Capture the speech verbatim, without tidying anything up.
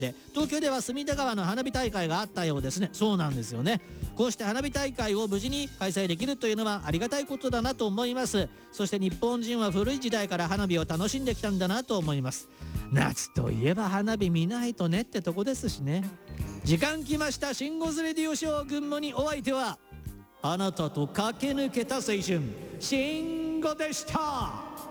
で東京では隅田川の花火大会があったようですね。そうなんですよね。こうして花火大会を無事に開催できるというのはありがたいことだなと思います。そして日本人は古い時代から花火を楽しんできたんだなと思います。夏といえば花火見ないとねってとこですしね。時間きました。シンゴズレディオショー群馬にお相手はあなたと駆け抜けた青春、シンゴでした。